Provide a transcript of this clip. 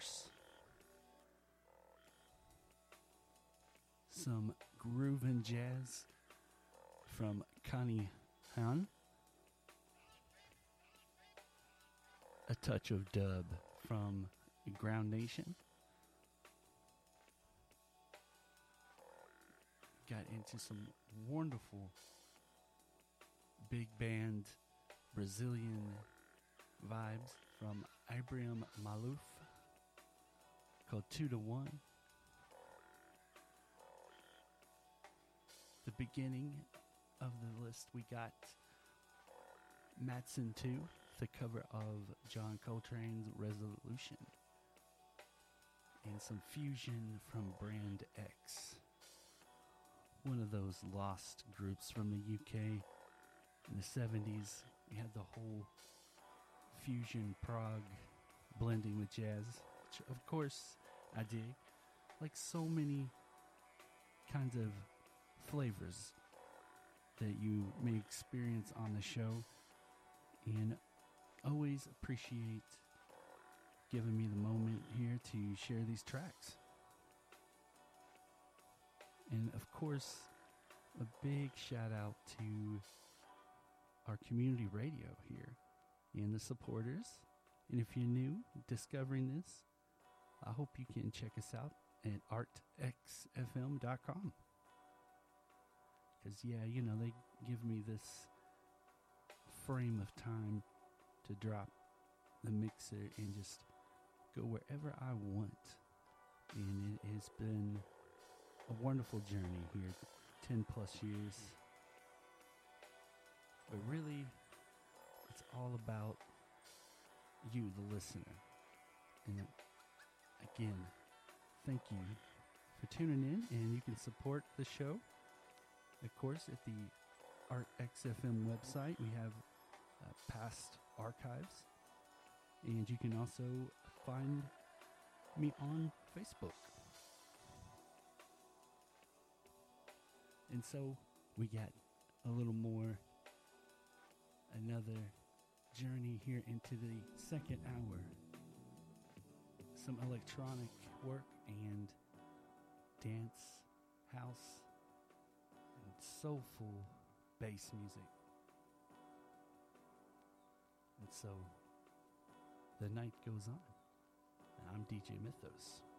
course, some groovin' jazz from Connie Han. A touch of dub from Ground Nation. Got into some wonderful big band Brazilian vibes from Ibrahim Malouf called 2 to 1. The beginning of the list, we got Matson 2, the cover of John Coltrane's Resolution, and some fusion from Brand X, one of those lost groups from the UK in the 70s. We had the whole fusion prog blending with jazz, which of course I dig, like so many kinds of flavors that you may experience on the show, and always appreciate giving me the moment here to share these tracks. And of course, a big shout out to our community radio here and the supporters. And if you're new discovering this, I hope you can check us out at artxfm.com. Because, yeah, you know, they give me this frame of time to drop the mixer and just go wherever I want. And it has been a wonderful journey here, 10 plus years. But really, it's all about you, the listener. And again, thank you for tuning in, and you can support the show, of course, at the Art XFM website. We have past archives, and you can also find me on Facebook. And so we got a little more, another journey here into the second hour. Some electronic work and dance, house, and soulful bass music. And so the night goes on. And I'm DJ Mythos.